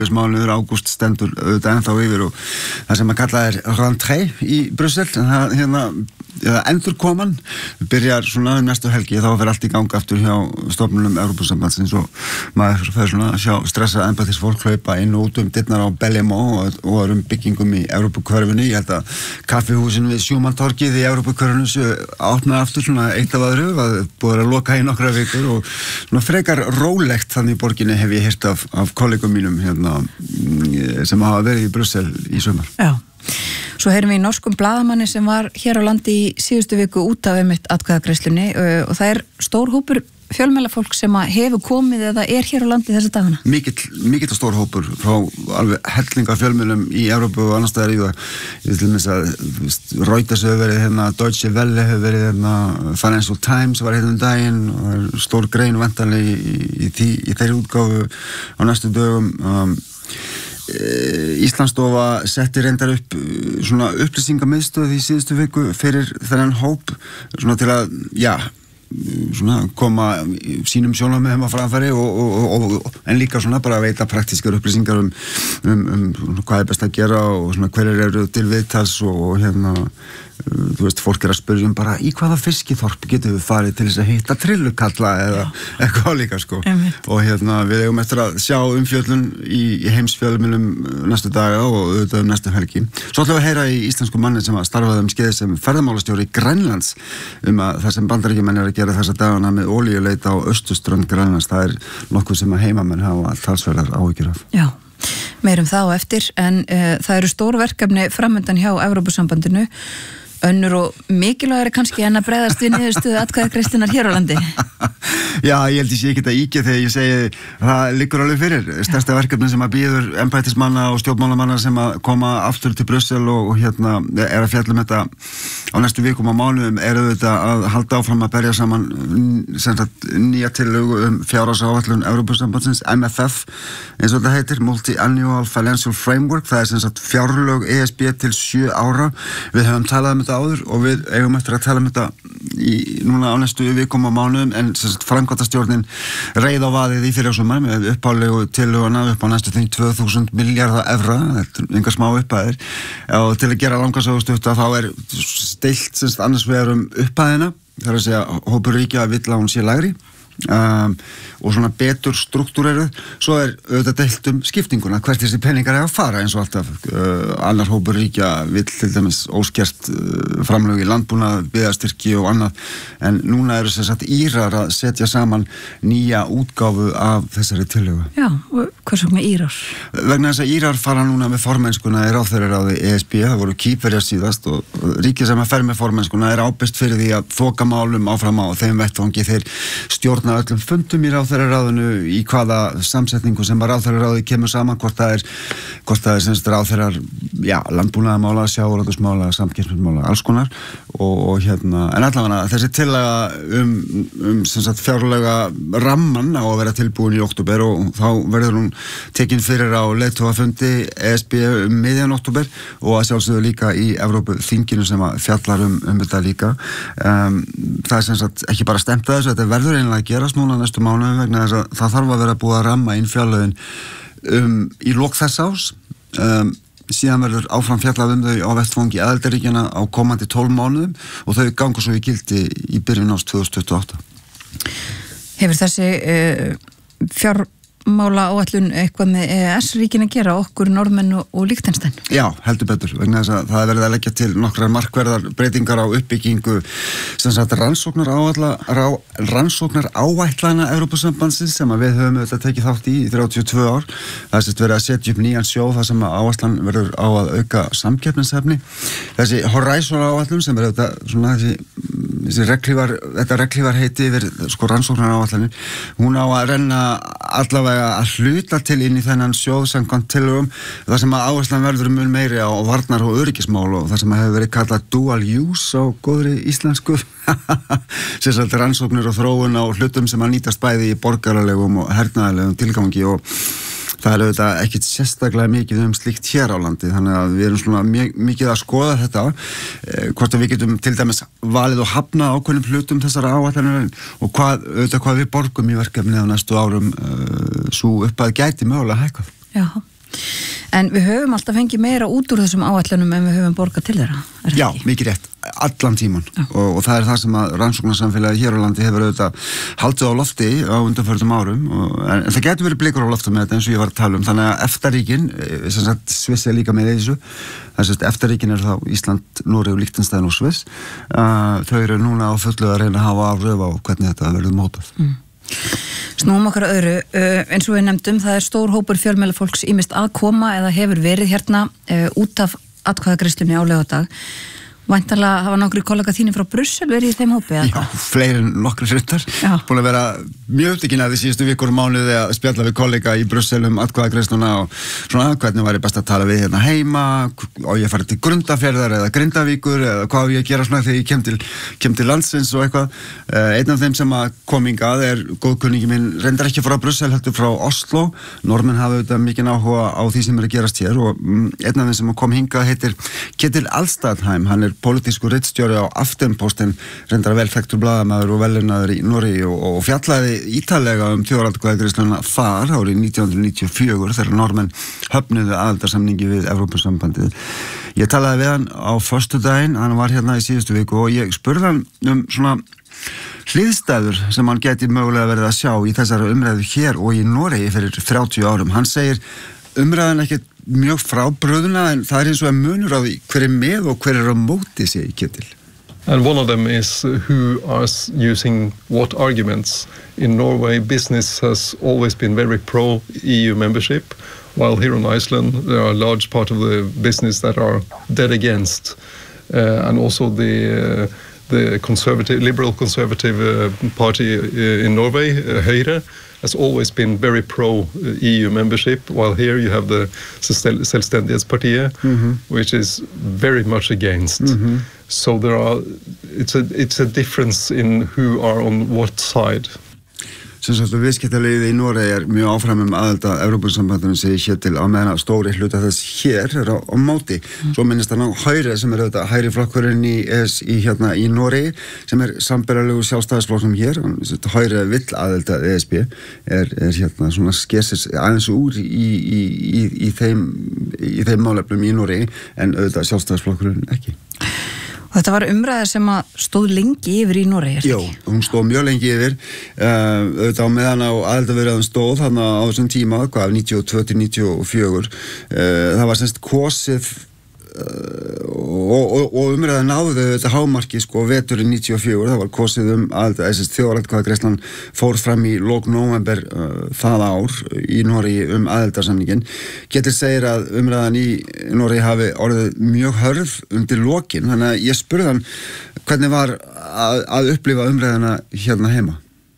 mánuður ágúst stendur auðvitað ennþá yfir og það sem að kalla rentrée í Brussel, endurkoman byrjar svona næstu helgi, þá fer allt í gang aftur hjá stofnunum Evrópusambandsins og maður fer svona að sjá stressað embættisfólk hlaupa inn og út dyrnar á Bellemont og byggingum í Evrópukörfunni. Ég held að kaffihúsinu við Sjúmantorgið í Evrópukörfunni séu opnað aftur svona eitt af öðru, það búið að loka í nokkra vikur og svona frekar rólegt þannig í borginni hef ég heyrt af kollegum mínum sem hafa verið í Brussel í sumar. Já. Svo heyrum við í norskum blaðamanni sem var hér á landi í síðustu viku út af einmitt atkvæðagreiðslunni og það stór hópur fjölmiðlafólk sem hefur komið eða hér á landi þessa dagana. Mikill og stór hópur frá alveg hellinga fjölmiðlum í Evrópu og annars staðar í það. Ég til dæmis að Reuters hefur verið Deutsche Welle hefur verið Financial Times var daginn og stór grein vantanlega í þeirri útgáfu á næstu dögum. Íslandsstofa setti reyndar upp svona upplýsingamiðstöð í síðustu viku fyrir þennan hóp svona til að, svona koma sínum sjónarmiðum á framfæri en líka svona bara að veita praktískar upplýsingar um hvað best að gera og svona hverjir eru til viðtals og þú veist, fólk að spyrja bara í hvaða fiskiþorp getum við farið til þess að hitta trillukalla eða eitthvað líka sko. Og við eigum eftir að sjá umfjöllun í heimsfjölmiðlum næstu daga og auðvitað næstu helgi. Svo ætlum við að heyra í íslensku manni sem starfaði skeið sem ferðamálastjóri Grænlands að það sem Bandaríkjamenn að gera þessa dagana með olíuleit á austurströnd Grænlands, það nokkuð sem að heimamenn hafa talsverðar áhyggjur af. Já, meirum það á eftir en það eru stór verkefni framundan hjá Evrópusambandinu. Önnur og mikilvægari kannski en að bregðast við niðurstöðu atkvæðagreiðslunnar hér á landi. Já, ég held ég sé ekki að íkja þegar ég segi það liggur alveg fyrir. Stærsta verkefni sem að bíður embættismanna og stjórnmálamanna sem að koma aftur til Brussel og að fjalla þetta á næstu vikum og mánuðum auðvitað að halda áfram að berja saman nýja tillögu fjárhagsáætlun Evrópusambandsins, MFF eins og þetta heitir, Multi-Annual Financial Framework, það fjárlög ESB til 7 ára. Við höfum talað áður og við eigum eftir að tala þetta núna á næstu vikum og mánuðum en framkvæmdastjórnin reið á vaðið í fyrirsumar með upphálegu tillöguna upp á næstu 2000 milljarða evra, þetta engar smá upphæðir og til að gera langarsögustutta þá stillt annars vegar upphæðina, það að segja hópur ríkja vill að hún sé lægri og svona betur struktúreruð, svo auðvitað deilt skiptinguna, hvert þessi peningar að fara eins og alltaf annar hópur ríkja vill til dæmis óskert framlög í landbúnað, byggðastyrki og annað, en núna eru Írar að setja saman nýja útgáfu af þessari tillögu. Já, og hvers vegna Írar? Vegna þess að Írar fara núna með formennskuna í ráðherraráði ESB, það voru Kýpverjar síðast og ríkið sem að fer með formennskuna ábyrgt fyrir því að þoka málum áfram á þeim vettvangi, þeir stjórna öllum fundum í ráðherraráðinu í hvaða samsetningu sem að ráðherraráði kemur saman, hvort það er ráðherrar, landbúnaðarmála, sjávarútvegsmála, samkeppnismála, alls konar og en allavega þessi tillaga fjárlega ramman á að vera tilbúin í október og þá verður hún tekin fyrir á leiðtogafundi ESB miðjan október og að sjálfsögðu líka í Evrópuþinginu sem að fjallar þetta líka. Það ekki bara stemt að þessu, þetta verður einlega að gerast núna næstu mánuðum vegna þess að það þarf að vera búið að ramma inn fjárlögin í lok þess árs. Síðan verður áfram fjallað þau á vettvangi aðildarríkjanna á komandi 12 mánuðum og þau ganga svo í gildi í byrjun árs 2028. Hefur þessi fjármála áætlun eitthvað með EES-ríkin að gera okkur Norðmenn og Liechtenstein? Já, heldur betur, vegna þess að það verið að leggja til nokkrar markverðar breytingar á uppbyggingu rannsóknar áætlana Evrópusambandsins sem að við höfum þetta tekið þátt í 32 ár. Það verið að setja upp nýjan sjóð þar sem að áætlan verður á að auka samkeppnishæfni. Þessi Horizon áætlun sem þetta reglívar heiti yfir rannsóknar áætlanir, hún á að renna allavega að hluta til inn í þennan sjóð samkvæmt tillögum, þar sem að áherslan verður mun meiri á varnar- og öryggismál og þar sem að hefur verið kallað dual use á góðri íslensku rannsóknir og þróun á hlutum sem að nýtast bæði í borgaralegum og hernaðarlegum tilgangi og það auðvitað ekkert sérstaklega mikið slíkt hér á landi, þannig að við erum svona mikið að skoða þetta hvort að við getum til dæmis valið og hafnað ákveðnum hlutum þessara áætlanir og hvað við borgum í verkefni á næstu árum svo upp að gæti mögulega hækkað. Já. En við höfum alltaf fengið meira út úr þessum áætlunum en við höfum borgað til þeirra. Já, mikið rétt, allan tíman og það það sem að rannsóknarsamfélagi hér á landi hefur auðvitað haldið á lofti á undanförnum árum en það getur verið blikur á lofti með þetta eins og ég var að tala þannig að EFTA-ríkin, sem sagt Sviss líka með þessu, þess að EFTA-ríkin þá Ísland, Noreg og Liechtenstein og Sviss, þau eru núna á fullu að reyna að hafa áhrif á hvernig þetta verður mótað. Snúum okkar öðru, eins og við nefndum, það stór hópur fjölmiðlafólks ýmist að koma eða hefur verið hérna út af atkvæðagreiðslunni á laugardag. Væntanlega hafa nokkri kollega þínir frá Brussel verið í þeim hópi? Já, fleiri en nokkri hlutar. Búin að vera mjög upptekinn af því síðustu vikur og mánuði að spjalla við kollega í Brussel atkvæðagreiðsluna og svona hvernig væri best að tala við hérna heima og ég farið til Grundarfjarðar eða Grindavíkur eða hvað ég gera svona þegar ég kem til landsins og eitthvað. Einn af þeim sem kom hingað góðkunningi minn, reyndar ekki frá Brussel, heldur frá Oslo. Normenn hafa auðvitað mikinn áhuga á því sem að gerast hér og einn af þeim sem kom hingað heitir Ketil Alstadheim, hann pólitísku ritstjóri á Aftenposten, reyndar vel þekktur blaðamaður og velunaður í Noregi og fjallaði ítarlega þjóðaratkvæðagreiðsluna þar árið 1994 þegar Normenn höfnuðu aðildarsamningi við Evrópusambandið. Ég talaði við hann á föstudaginn, hann var hérna í síðustu viku og ég spurði hann svona hliðstæður sem hann geti mögulega verið að sjá í þessari umræðu hér og í Noregi fyrir 30 árum. Hann segir umræðan ekkert mjög frábröðuna en það eins og munur á því hver með og hver á móti sig Ketil. And one of them is who are using what arguments. In Norway, business has always been very pro-EU membership, while here on Iceland there are a large part of the business that are dead against. And also the liberal conservative party in Norway, Høyre, has always been very pro-EU membership, while here you have the Selvstendighetspartiet, which is very much against. So it's a difference in who are on what side. Sem sagt að viðskiptalífið í Noregi mjög áfram aðild að Evrópusambandinu segir Ketil á meðan að stóri hluta þess hér á móti. Svo minnist hann á Høyre sem auðvitað hægri flokkurinn hérna í Noregi sem sambærilegu sjálfstæðisflokknum hér. Høyre vill aðild að ESB hérna svona skersir aðeins úr í þeim málefnum í Noregi en auðvitað sjálfstæðisflokkurinn ekki. Og þetta var umræða sem að stóð lengi yfir í Noregi, Jó, hún stóð mjög lengi yfir, auðvitað á meðan á aðildarviðræðum stóð, þannig á þessum tíma, 92 til 94, það var semst kosið og umræða náðu þetta hámarki veturinn 94, það var kosið þjóðaratkvæðagreiðslan fór fram í lok nóvember það ár í Noregi aðildarsamningin. Ketil segir að umræðan í Noregi hafi orðið mjög hörð undir lokin, þannig að ég spurði hann hvernig var að upplifa umræðana hérna heima.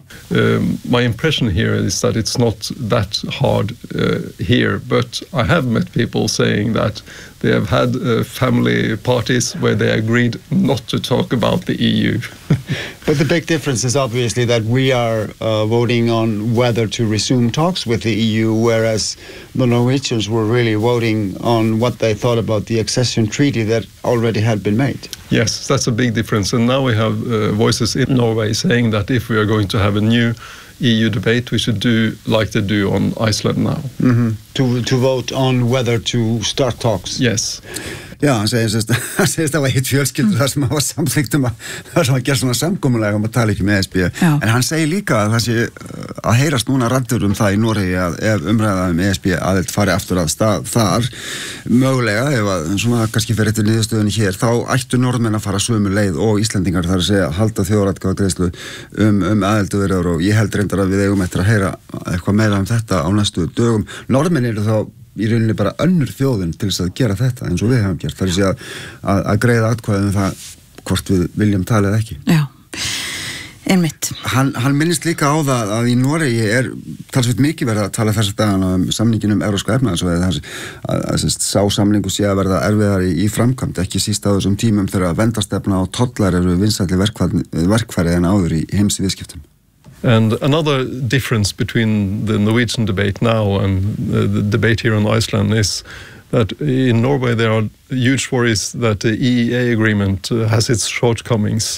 My impression here is that it's not that hard here, but I have met people saying that they have had family parties where they agreed not to talk about the EU. But the big difference is obviously that we are voting on whether to resume talks with the EU, whereas the Norwegians were really voting on what they thought about the accession treaty that already had been made. Yes, that's a big difference. And now we have voices in Norway saying that if we are going to have a new EU debate, we should do like they do on Iceland now. To vote on whether to start talks. Yes. Já, hann segist það var hitt fjölskyldu þar sem hann var samþykkt þar sem hann gerð svona samkomulega að tala ekki með ESB. En hann segir líka að það sé að heyrast núna raddur það í Noregi að ef umræða ESB aðild fari aftur að stað þar, mögulega, ef að svona kannski fer eftir niðurstöðunni hér, þá ættu Norðmenn að fara sömu leið og Íslendingar þar að segja halda þjóðaratkvæðagreiðslu aðildarviðræður og ég held reyndar að við eigum eftir að heyra eitthvað meira þetta á næstu dögum. Norðmenn eru þá í rauninni bara önnur þjóðin til þess að gera þetta eins og við hefum gert. Það sé að greiða atkvæðum það hvort við viljum tala eða ekki. Já, einmitt. Hann minnist líka á það að í Noregi talsveit mikið verið að tala þess að dagana samningin Evrópska efnahagssvæðið að sá samningu sé að verða erfiðari í framkvæmd, ekki síst á þessum tímum þegar vendastefna og tollar eru vinsælli verkfæri en áður í heimsviðskiptum. And another difference between the Norwegian debate now and the debate here on Iceland is that in Norway there are huge worries that the EEA agreement has its shortcomings,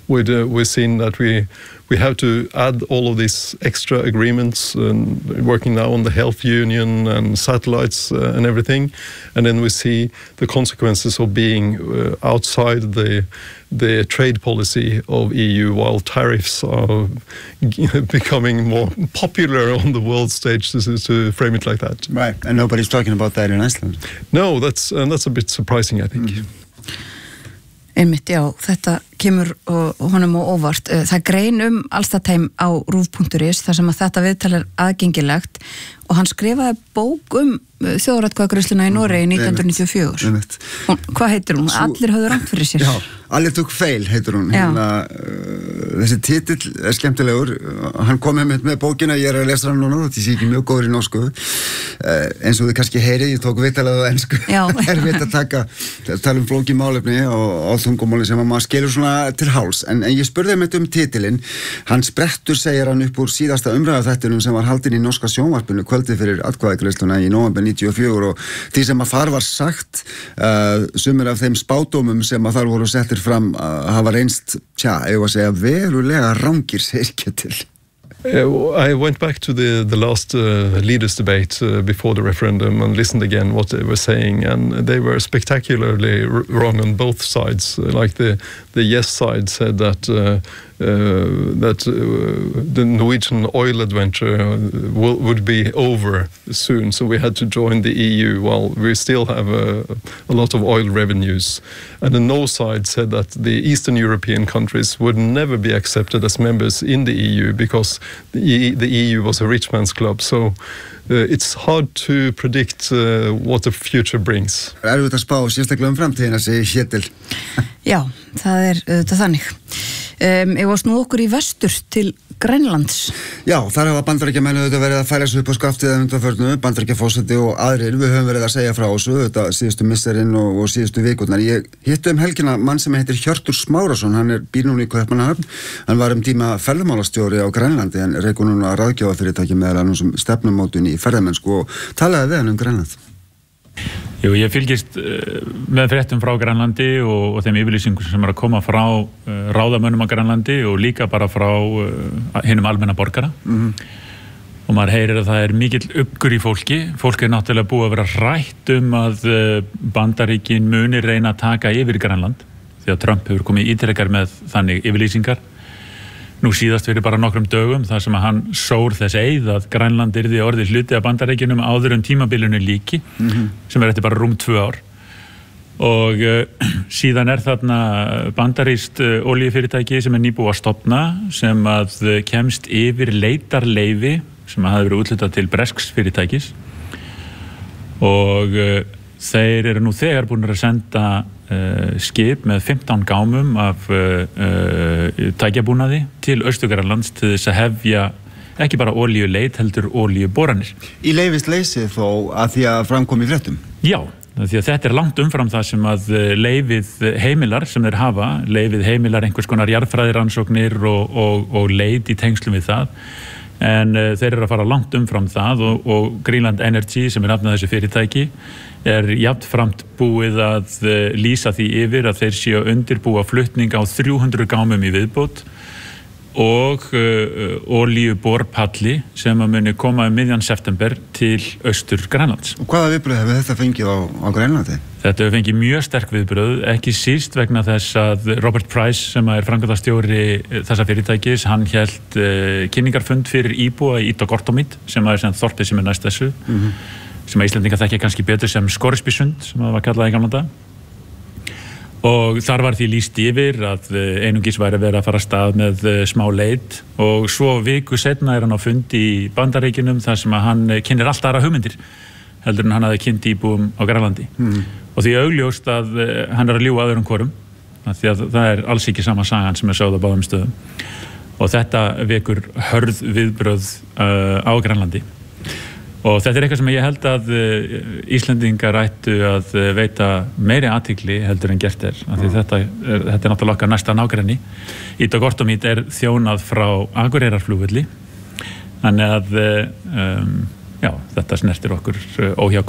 we've seen that we have to add all of these extra agreements and working now on the health union and satellites and everything, and then we see the consequences of being outside the trade policy of EU, while tariffs are becoming more popular on the world stage, to frame it like that. Right, and nobody's talking about that in Iceland. No, that's a bit surprising, I think. Einmitt, já, þetta kemur honum á óvart. Það grein Alstatheim á rúv.is þar sem að þetta viðtal aðgengilegt og hann skrifaði bók þjóðaratkvæðagreiðsluna í Noregi 1994. Hvað heitir hún? Allir höfðu rangt fyrir sér. Já, Allir tók feil heitir hún. Þessi titill skemmtilegur. Hann kom með bókina, ég að lesa hann núna, þetta sé ekki mjög góður í norsku. Eins og þið kannski heyrið, ég tók viðtalið á ensku. Erfitt að tala flókið málefni og tungumáli sem að maður skilur svona til háls. En ég spurði þeim titilinn. Hann sprettur, segir hann, upp úr síðasta umræðaþættinum sem var haldinn í norska sjónvarpinu kvöldið fyrir atkvæðagreiðsluna í nóvember 94 og því sem að þar var sagt, sumir af þeim spádómum sem að þar voru settir fram hafa reynst, ég var að segja, verulega rangir, segir Ketill. I went back to the last leaders debate before the referendum and listened again what they were saying, and they were spectacularly wrong on both sides. Like the yes side said that the Norwegian oil adventure would be over soon, so we had to join the EU while we still have a lot of oil revenues. And the no side said that the Eastern European countries would never be accepted as members in the EU because the EU was a rich man's club. So it's hard to predict what the future brings. Erfitt að spá sérstaklega framtíðina, segir Ketill. Já, það auðvitað þannig. Ég var snúð okkur í vestur til Grænlands. Já, þar hafa Bandaríkjamenn auðvitað verið að færa sig upp á skaftið að undanförnu, Bandaríkjaforseti og aðrir. Við höfum verið að segja frá þessu, þetta síðustu misserinn og síðustu vikurnar. Ég hitti helgina mann sem heitir Hjörtur Smárason, hann býr núna í Kaupmannahöfn. Hann var tíma ferðamálastjóri á Grænlandi en rekur núna ráðgjafafyrirtæki meðal annars stefnumótun í ferðamennsku og talaði við hann Grænland. Jú, ég fylgist með fréttum frá Grænlandi og þeim yfirlýsingum sem að koma frá ráðamönnum á Grænlandi og líka bara frá hinum almenna borgara. Og maður heyrir að það mikill uppgur í fólki. Fólk náttúrulega búið að vera hrætt að Bandaríkin muni reyna að taka yfir Grænland því að Trump hefur komið ítrekar með þannig yfirlýsingar. Nú síðast fyrir bara nokkrum dögum þar sem að hann sór þess eið að Grænland yrði orðið hluti af Bandaríkjunum áður tímabilinu líki, sem eftir bara rúm 2 ár. Og síðan þarna bandarískt olíufyrirtæki sem nýbúið að stofna, sem að kemst yfir leitarleyfi sem að hafi verið úthlutað til bresks fyrirtækis. Og þeir eru nú þegar búin að senda skip með 15 gámum af tækjabúnaði til Austur-Grænlands til þess að hefja ekki bara olíuleit heldur olíuboranir. Í leyfisleysi þó að því að framkom í fréttum? Já, því að þetta langt umfram það sem að leyfið heimilar sem þeir hafa, leyfið heimilar einhvers konar jarðfræðirannsóknir og leit í tengslum við það. En þeir eru að fara langt umfram það og Greenland Energy sem nafnað þessu fyrirtæki jafnframt búið að lýsa því yfir að þeir séu að undirbúa flutning á 300 gámum í viðbót og olíuborpalli sem að muni koma miðjan september til Austur-Grænlands. Og hvaða viðbröð hefur þetta fengið á Grænlandi? Þetta hefur fengið mjög sterk viðbröð, ekki síst vegna þess að Robert Price sem framkvæmdastjóri þessa fyrirtækis, hann hélt kynningarfund fyrir íbúa í Ítagortomit sem þorpið sem næst þessu, sem að Íslendingar þekkja kannski betur sem Scoresbysund sem það var kallað í gamla daga. Og þar var því lýst yfir að einungis væri að vera að fara af stað með smá leit og svo viku seinna hann á fundi í Bandaríkjunum þar sem að hann kynnir allt aðra hugmyndir heldur en hann hafði kynnt íbúum á Grænlandi. Og því augljóst að hann að ljúga öðrum hvorum, því að það alls ekki sama sagan sem sögð á báðum stöðum. Og þetta vekur hörð viðbrögð á Grænlandi. Og þetta eitthvað sem ég held að Íslendingar ættu að veita meiri athygli heldur en gert Því þetta náttúrulega okkar næsta nágrenni. Ítagortomit þjónað frá Akureyrarflugvelli. Þannig að þetta snertir okkur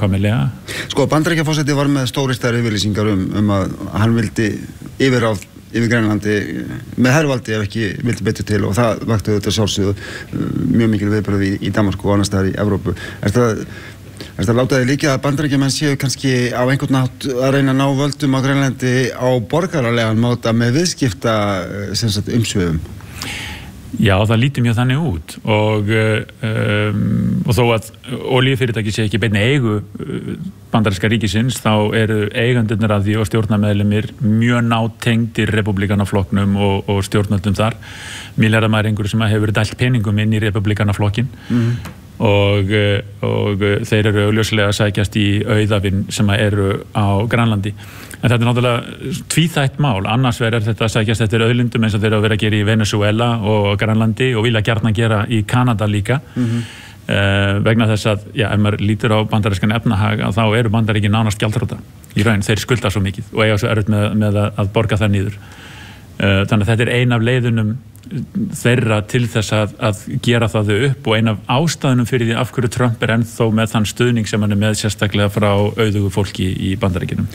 óhjákvæmilega. Sko, Bandaríkjaforseti var með stóristæðar yfirlýsingar að hann vildi yfirráð yfir Grænlandi með hervaldi ef ekki vildi betur til og það vakti þetta sjálfsögðu mjög mikil viðbrögð í Danmörku og annars staðar í Evrópu. Er það láta þig líka að Bandaríkjamenn séu kannski á einhvern nátt að reyna að ná völdum á Grænlandi á borgaralegan máta með viðskipta umsvifum? Já, það lítur mjög þannig út og þó að olíufyrirtæki sé ekki beinni eigu bandaríska ríkisins þá eru eigendurnir að því og stjórnarmeðlimir mjög nátengdir republikanaflokknum og stjórnöldum þar. Milljarðamaður einhverju sem hefur dælt peningum inn í republikanaflokkin og þeir eru augljóslega að sækjast í auðavinn sem eru á Grænlandi. En þetta náttúrulega tvíþætt mál, annars verður þetta að sækjast eftir auðlindum eins og þeir eru að vera að gera í Venezuela og Grænlandi og vilja gjarnan gera í Kanada líka vegna þess að, ef maður lítur á bandarískan efnahag þá eru Bandaríkin nánast gjaldþrota í raun, þeir skulda svo mikið og eiga svo erfitt með að borga það niður. Þannig að þetta er ein af leiðunum þeirra til þess að gera það upp og ein af ástæðunum fyrir því af hverju Trump ennþá með þann stuðning sem hann með sérstaklega frá auðugu fólki í Bandaríkinum.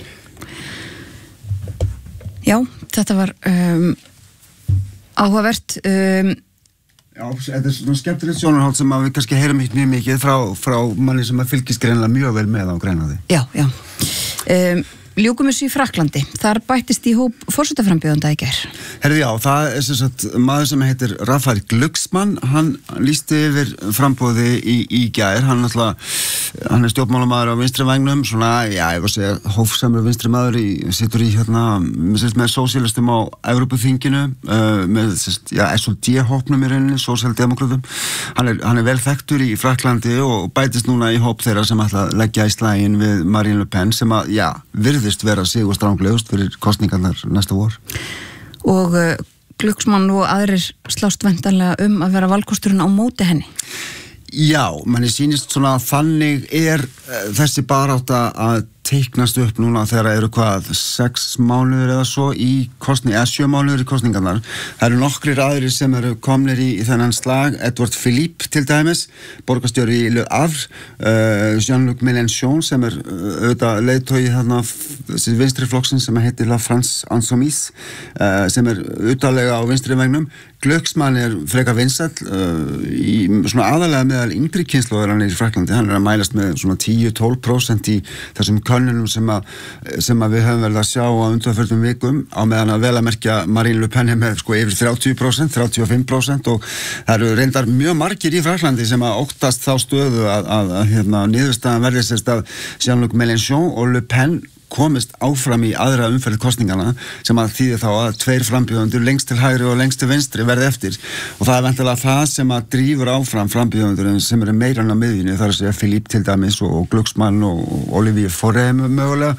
Já, þetta var áhugavert. Já, þetta er svona skemmtilegt sjónarhald sem við kannski heyrum mjög mikið frá manni sem fylgist greinilega mjög vel með á Grænlandi. Já. Ljúkum þessu í Frakklandi. Þar bættist í hóp forsetaframbjóðanda í gær. Herði já, það er sem sagt maður sem heitir Rafael Glucksmann, hann lýsti yfir frambóði í gær, hann er stjórnmálamaður á vinstri vægnum, svona, ég var að segja, hófsamur vinstri maður situr í með sósíalistum á Evrópuþinginu, með SOD-hópnum í rauninni, sósíaldemókrötum. Hann er vel þekktur í Frakklandi og bætist núna í hóp þeirra sem ætla að leggja í slaginn við Marine Le Pen sem að, virðist vera sigur stranglegust fyrir kosningarnar næsta vor. Og Glucksmann og aðrir slást væntanlega að vera valkosturinn á móti henni. Já, manni sýnist svona að þannig er þessi barátta að teiknast upp núna þegar eru 6 mánuður eða svo í 7 mánuður í kosningarnar. Það eru nokkrir aðrir sem eru komnir í þennan slag, Edouard Philippe til dæmis, borgarstjóri í Le Havre, Jean-Luc Mélenchon sem auðvitað leiðtogi þarna vinstri flokksins sem heitir La France Insoumise, sem utalega á vinstri vegnum. Glucksmann er frekar vinsæll í svona aðalega meðal yngri kynslóðar hann í Frakklandi, hann er að mælast með svona 10-12% í þessum könnunum sem að við höfum verið að sjá á undanförnum vikum á meðan að vel að merkja Marine Le Pen með yfir 30%, 35% og það eru reyndar mjög margir í Frakklandi sem að óttast þá stöðu að niðurstaðan verði sérst að Jean-Luc Mélenchon og Le Pen komist áfram í aðra umferð kosningana sem að þýði þá að 2 frambjóðendur lengst til hægri og lengst til vinstri verði eftir og það er væntanlega það sem að drífur áfram frambjóðendur sem eru meira en á miðjunni, það er að segja Philippe til dæmis og Glucksmann og Olivier Fauré mögulega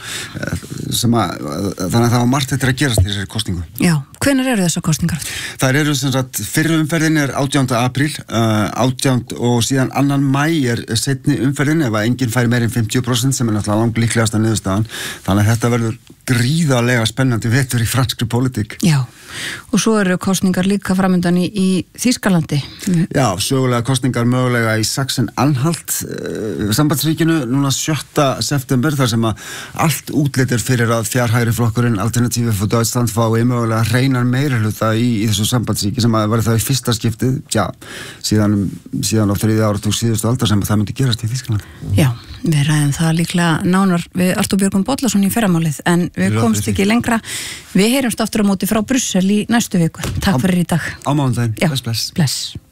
þannig að það var margt þetta að gerast í þessari kosningu. Já, hvenær eru þessar kosningar? Það eru sem sagt, fyrri umferðin er 18. apríl 18 og síðan 2. maí er seinni umferðin ef að enginn færi meir en 50% sem er náttúrulega langlíklegasta niðurstaðan. Þannig að þetta verður gríðarlega spennandi vetur í franskri pólitík. Já, og svo eru kosningar líka framundan í Þýskalandi. Já, sögulega kosningar mögulega í Sachsen-Anhalt sambandsríkinu núna 7. september þar sem að allt útlitir fyrir að fjárhægri flokkurinn Alternative for Deutschland fái mögulega hreinan meirihluta í þessu sambandsríki sem að var það í fyrsta skiptið, síðan á 3. áratug síðustu aldar sem að það myndi gerast í Þýskalandi. Já, við ræðum það líklega nánar við Artúr Björgvin Bollason í fyrramálið en við komst ekki lengra. Við heyrumst aftur á móti frá Brussel í næstu viku. Takk fyrir í dag. Á mánudaginn. Bless.